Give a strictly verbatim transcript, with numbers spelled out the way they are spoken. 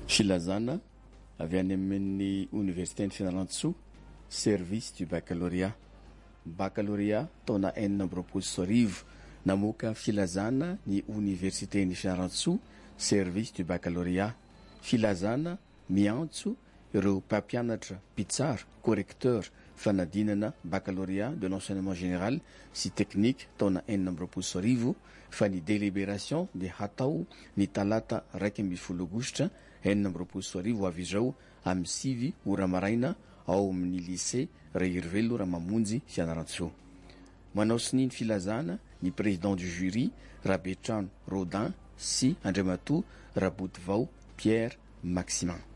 Filazana avy any amin'ny Université ny Fianarantsoa, service du baccalauréat. Baccalauréat taona enina amby roapolo sy arivo, namoaka filazana ny Université ny Fianarantsoa, service du baccalauréat. Filazana miantso ireo mpampianatra mpitsara correcteur fanadinana baccalauréat de l'enseignement général sy technique taona enina amby roapolo sy arivo fa ny délibération dia hatao ny talata raiky amby folo aogositra enina amby roapolo sy arivo avy izao amin'ny sivy ora maraina ao amin'ny lycée Rehirivelo Ramamonjy Fianarantsoa. Manao sininy filazana ny président du jury Rabetrano Rodin sy Andriamatoa Rabotovao Pierre Maximin.